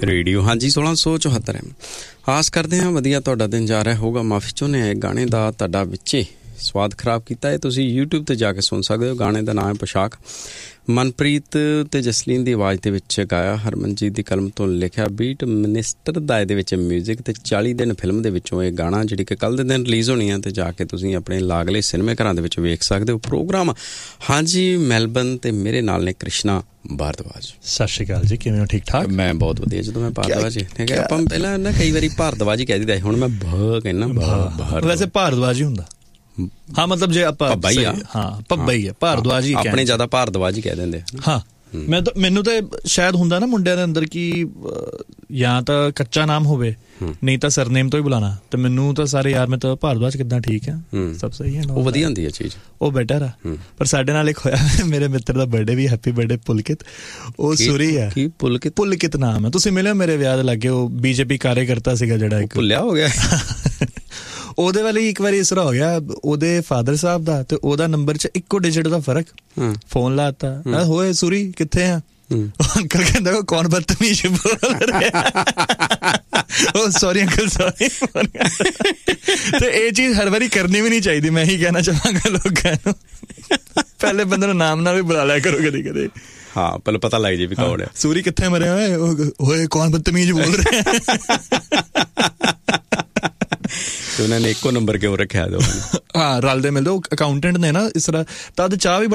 Radio ਹਾਂਜੀ 1674 ਆਸ ਕਰਦੇ ਹਾਂ ਵਧੀਆ ਤੁਹਾਡਾ ਦਿਨ ਜਾ ਰਿਹਾ ਹੋਊਗਾ। ਮਾਫੀ ਚਾਹੁੰਦੇ ਹਾਂ ਗਾਣੇ ਦਾ ਤੁਹਾਡਾ ਵਿੱਚੇ ਸਵਾਦ ਖਰਾਬ ਕੀਤਾ ਹੈ। ਤੁਸੀਂ YouTube 'ਤੇ ਜਾ ਕੇ ਸੁਣ ਸਕਦੇ ਹੋ। ਗਾਣੇ ਦਾ ਨਾਮ ਹੈ ਪੋਸ਼ਾਕ। ਮਨਪ੍ਰੀਤ ਤੇ ਜਸਲੀਨ ਦੀ ਆਵਾਜ਼ ਦੇ ਵਿੱਚ ਗਾਇਆ, ਹਰਮਨਜੀਤ ਦੀ ਕਲਮ ਤੋਂ ਲਿਖਿਆ, ਬੀਟ ਮਿਨਿਸਟਰ ਦਾ ਇਹਦੇ ਵਿੱਚ ਮਿਊਜ਼ਿਕ ਤੇ 40 ਦਿਨ ਫਿਲਮ ਦੇ ਵਿੱਚੋਂ ਇਹ ਗਾਣਾ ਜਿਹੜੀ ਕਿ ਕੱਲ੍ਹ ਦੇ ਦਿਨ ਰਿਲੀਜ਼ ਹੋਣੀ ਹੈ ਤੇ ਜਾ ਕੇ ਤੁਸੀਂ ਆਪਣੇ ਲਾਗਲੇ ਸਿਨੇਮੇ ਘਰਾਂ ਦੇ ਵਿੱਚ ਵੇਖ ਸਕਦੇ ਹੋ। ਪ੍ਰੋਗਰਾਮ ਹਾਂਜੀ ਮੈਲਬਨ ਤੇ ਮੇਰੇ ਨਾਲ ਨੇ ਕ੍ਰਿਸ਼ਨਾ ਭਾਰਦਵਾਜ। ਸਤਿ ਸ਼੍ਰੀ ਅਕਾਲ ਜੀ, ਕਿਵੇਂ ਹੋ? ਠੀਕ ਠਾਕ? ਮੈਂ ਬਹੁਤ ਵਧੀਆ। ਜਦੋਂ ਮੈਂ ਭਾਰਦਵਾਜ ਠੀਕ ਹੈ, ਆਪਾਂ ਪਹਿਲਾਂ ਨਾ ਕਈ ਵਾਰੀ ਭਾਰਦਵਾਜ ਹੀ ਕਹਿ ਦਿੰਦਾ, ਹੁਣ ਮੈਂ ਕਹਿੰਦਾ ਵੈਸੇ ਭਾਰਦਵਾਜ ਹੀ ਹੁੰਦਾ। ਹਾਂ ਮਤਲਬ ਜੇ ਆਪਾਂ ਭੱਬਾ ਹੀ ਆ, ਹਾਂ ਭੱਬਾ ਹੀ ਆ, ਭਾਰਦਵਾਜ ਹੀ ਆਪਣੇ ਜ਼ਿਆਦਾ ਭਾਰਦਵਾਜ ਹੀ ਕਹਿ ਦਿੰਦੇ। ਹਾਂ ਮੈਨੂੰ ਤਾਂ ਸ਼ਾਇਦ ਹੁੰਦਾ ਨਾ ਮੁੰਡਿਆਂ ਦੇ ਅੰਦਰ ਕਿ ਜਾਂ ਤਾਂ ਕੱਚਾ ਨਾਮ ਹੋਵੇ ਨਹੀਂ ਤਾਂ ਸਰਨੇਮ ਤੋਂ ਹੀ ਬੁਲਾਣਾ, ਤੇ ਮੈਨੂੰ ਤਾਂ ਸਾਰੇ ਯਾਰ ਮੈਂ ਤਾਂ ਭਾਰਦਵਾਜ ਕਿੱਦਾਂ ਠੀਕ ਆ, ਸਭ ਸਹੀ ਹੈ, ਉਹ ਵਧੀਆ ਹੁੰਦੀ ਹੈ ਚੀਜ਼, ਉਹ ਬੈਟਰ ਆ। ਪਰ ਸਾਡੇ ਨਾਲ ਇੱਕ ਹੋਇਆ, ਮੇਰੇ ਮਿੱਤਰ ਦਾ ਬਰਥਡੇ ਵੀ, ਹੈਪੀ ਬਰਥਡੇ ਪੁਲਕਿਤ, ਉਹ ਸੁਰੀ ਆ। ਪੁਲਕਿਤ ਨਾਮ ਹੈ। ਤੁਸੀਂ ਮਿਲਿਆ ਮੇਰੇ ਵਿਆਹ ਦੇ ਲਾਗੇ, ਉਹ BJP ਕਾਰਜਕਰਤਾ ਸੀਗਾ ਜਿਹੜਾ ਇੱਕ, ਭੁੱਲਿਆ ਹੋ ਗਿਆ। ਉਹਦੇ ਵਾਲੀ ਇੱਕ ਵਾਰੀ ਇਸ ਤਰ੍ਹਾਂ ਹੋ ਗਿਆ, ਉਹਦੇ ਫਾਦਰ ਸਾਹਿਬ ਦਾ ਤੇ ਉਹਦਾ ਨੰਬਰ 'ਚ ਇੱਕੋ ਡਿਜਿਟ ਦਾ ਫਰਕ, ਫੋਨ ਲਾਤਾ, ਹੋਏ ਸੁਰੀ ਕਿੱਥੇ ਆ? ਅੰਕਲ ਕਹਿੰਦਾ ਕੌਣ ਬਦਤਮੀਜ਼ ਬੋਲ ਰਿਹਾ। ਉਹ ਸੌਰੀ ਅੰਕਲ ਸੌਰੀ। ਤੇ ਇਹ ਚੀਜ਼ ਹਰ ਵਾਰੀ ਕਰਨੀ ਵੀ ਨਹੀਂ ਚਾਹੀਦੀ। ਮੈਂ ਹੀ ਕਹਿਣਾ ਚਾਹਾਂਗਾ ਲੋਕਾਂ ਨੂੰ, ਪਹਿਲੇ ਬੰਦੇ ਨੂੰ ਨਾਮ ਨਾਲ ਵੀ ਬੁਲਾ ਲਿਆ ਕਰੋ ਕਦੇ ਕਦੇ। ਹਾਂ ਪਹਿਲਾਂ ਪਤਾ ਲੱਗ ਜੇ ਵੀ ਕੌਣ ਹੈ। ਸੂਰੀ ਕਿੱਥੇ ਮਰਿਆ ਹੋਏ, ਕੌਣ ਬਦਤਮੀਜ਼ ਬੋਲ ਰਿਹਾ। ਤੇ ਉਹਨਾਂ ਨੇ ਇੱਕੋ ਨੰਬਰ ਕਿਉਂ ਰੱਖਿਆ? ਹਾਂ ਰਲਦੇ ਮਿਲਦੇ। ਉਹ ਅਕਾਊਂਟੈਂਟ ਨੇ ਨਾ ਇਸ ਤਰ੍ਹਾਂ, ਤਦ ਚਾਹ ਵੀ